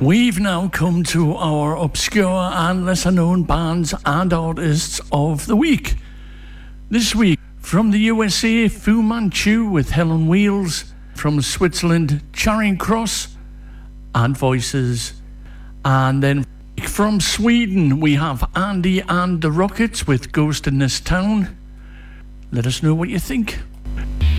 We've now come to our obscure and lesser known bands and artists of the week. This week, from the USA, Fu Manchu with Hell on Wheels. From Switzerland, Charing Cross and Voices. And then from Sweden, we have Andy and the Rockets with Ghost in This Town. Let us know what you think.